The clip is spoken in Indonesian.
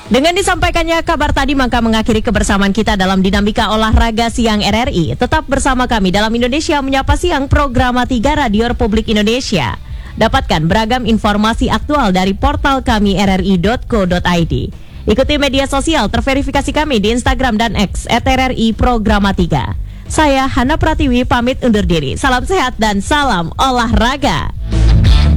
Dengan disampaikannya kabar tadi, maka mengakhiri kebersamaan kita dalam Dinamika Olahraga Siang RRI. Tetap bersama kami dalam Indonesia Menyapa Siang, program 3 Radio Republik Indonesia. Dapatkan beragam informasi aktual dari portal kami rri.co.id. Ikuti media sosial terverifikasi kami di Instagram dan X @RRI Programa 3. Saya Hana Pratiwi pamit undur diri. Salam sehat dan salam olahraga.